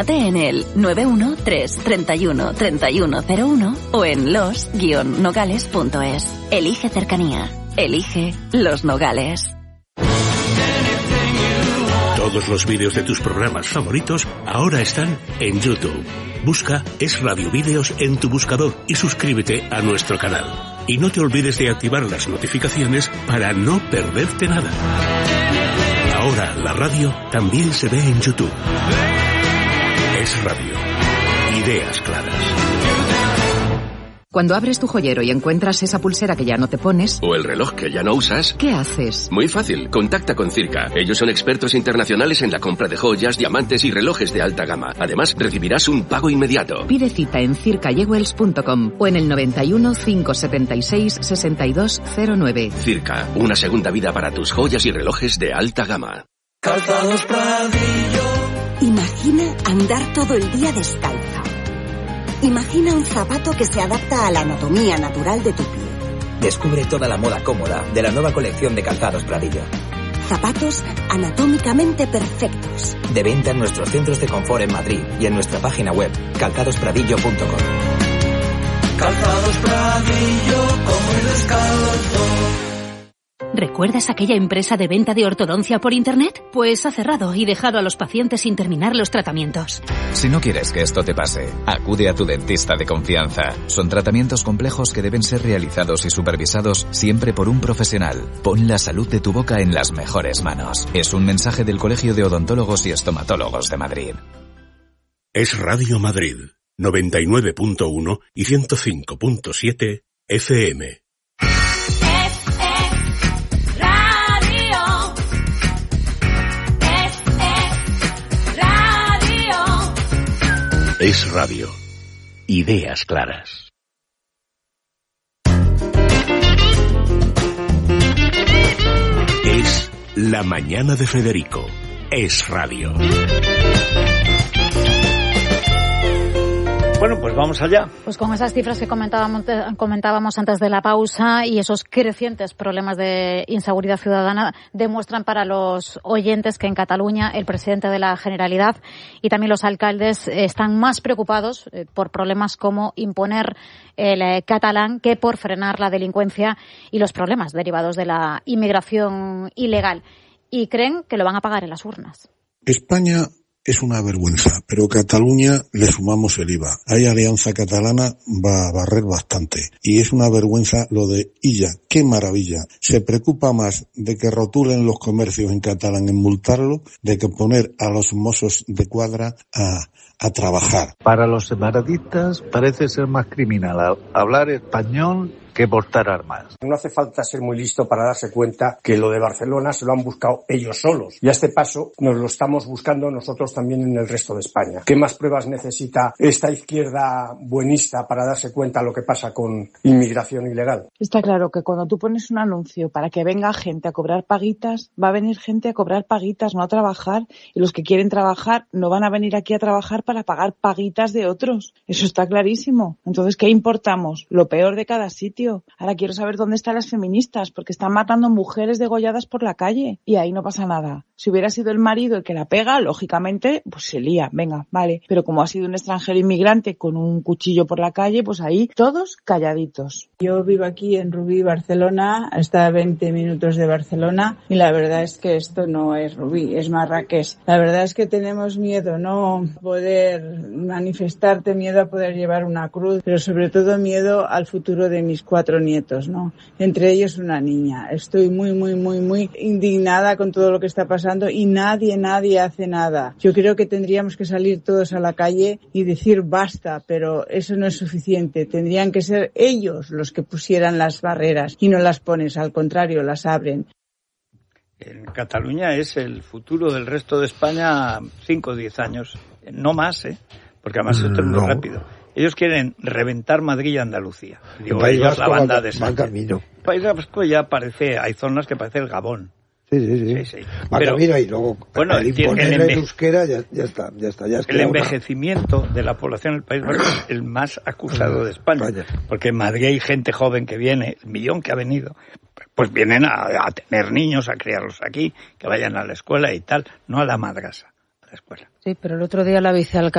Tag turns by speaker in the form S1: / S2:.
S1: En el 913313101 o en los-nogales.es. Elige cercanía. Elige Los Nogales.
S2: Todos los vídeos de tus programas favoritos ahora están en YouTube. Busca Es Radio Vídeos en tu buscador y suscríbete a nuestro canal. Y no te olvides de activar las notificaciones para no perderte nada. Ahora la radio también se ve en YouTube. Es Radio. Ideas claras.
S3: Cuando abres tu joyero y encuentras esa pulsera que ya no te pones...
S4: o el reloj que ya no usas...
S3: ¿qué haces?
S4: Muy fácil, contacta con Circa. Ellos son expertos internacionales en la compra de joyas, diamantes y relojes de alta gama. Además, recibirás un pago inmediato.
S3: Pide cita en circajewels.com o en el 91 576 6209.
S4: Circa, una segunda vida para tus joyas y relojes de alta gama.
S5: Calzados Pradillo.
S6: Imagina andar todo el día descalza. Imagina un zapato que se adapta a la anatomía natural de tu pie.
S7: Descubre toda la moda cómoda de la nueva colección de Calzados Pradillo.
S6: Zapatos anatómicamente perfectos.
S7: De venta en nuestros centros de confort en Madrid y en nuestra página web, calzadospradillo.com.
S5: Calzados Pradillo, como el descalzo.
S8: ¿Recuerdas aquella empresa de venta de ortodoncia por Internet? Pues ha cerrado y dejado a los pacientes sin terminar los tratamientos.
S9: Si no quieres que esto te pase, acude a tu dentista de confianza. Son tratamientos complejos que deben ser realizados y supervisados siempre por un profesional. Pon la salud de tu boca en las mejores manos. Es un mensaje del Colegio de Odontólogos y Estomatólogos de Madrid.
S2: Es Radio Madrid, 99.1 y 105.7 FM. Es Radio. Ideas claras. Es La Mañana de Federico. Es Radio.
S10: Bueno, pues vamos allá.
S11: Pues con esas cifras que comentábamos antes de la pausa y esos crecientes problemas de inseguridad ciudadana demuestran para los oyentes que en Cataluña el presidente de la Generalidad y también los alcaldes están más preocupados por problemas como imponer el catalán que por frenar la delincuencia y los problemas derivados de la inmigración ilegal. Y creen que lo van a pagar en las urnas.
S12: España es una vergüenza, pero Cataluña le sumamos el IVA. Ahí Alianza Catalana va a barrer bastante. Y es una vergüenza lo de Illa. ¡Qué maravilla! Se preocupa más de que rotulen los comercios en catalán, en multarlo, de que poner a los mozos de cuadra a trabajar.
S13: Para los separatistas parece ser más criminal hablar español que portar armas.
S14: No hace falta ser muy listo para darse cuenta que lo de Barcelona se lo han buscado ellos solos. Y a este paso nos lo estamos buscando nosotros también en el resto de España. ¿Qué más pruebas necesita esta izquierda buenista para darse cuenta de lo que pasa con inmigración ilegal?
S15: Está claro que cuando tú pones un anuncio para que venga gente a cobrar paguitas, va a venir gente a cobrar paguitas, no a trabajar. Y los que quieren trabajar no van a venir aquí a trabajar para pagar paguitas de otros. Eso está clarísimo. Entonces, ¿qué importamos? Lo peor de cada sitio. Ahora quiero saber dónde están las feministas, porque están matando mujeres degolladas por la calle y ahí no pasa nada. Si hubiera sido el marido el que la pega, lógicamente, pues se lía, venga, vale. Pero como ha sido un extranjero inmigrante con un cuchillo por la calle, pues ahí todos calladitos.
S16: Yo vivo aquí en Rubí, Barcelona, está a 20 minutos de Barcelona y la verdad es que esto no es Rubí, es Marrakech. La verdad es que tenemos miedo, no poder manifestarte, miedo a poder llevar una cruz, pero sobre todo miedo al futuro de mis 4 nietos, ¿no? Entre ellos una niña. Estoy muy indignada con todo lo que está pasando y nadie hace nada. Yo creo que tendríamos que salir todos a la calle y decir basta, pero eso no es suficiente. Tendrían que ser ellos los que pusieran las barreras y no las pones, al contrario, las abren.
S10: En Cataluña es el futuro del resto de España 5 o 10 años, no más, porque además esto es muy rápido. Ellos quieren reventar Madrid y Andalucía. Digo, ellos la banda de Sánchez. El País Vasco ya parece, hay zonas que parece el Gabón.
S17: Sí. Pero, mira, y luego al imponer el euskera ya está.
S10: El envejecimiento de la población del País Vasco es el más acusado de España. Porque en Madrid hay gente joven que viene, el millón que ha venido, pues vienen a tener niños, a criarlos aquí, que vayan a la escuela y tal, no a la madrasa. la escuela.
S18: Sí, pero el otro día la vicealcaldesa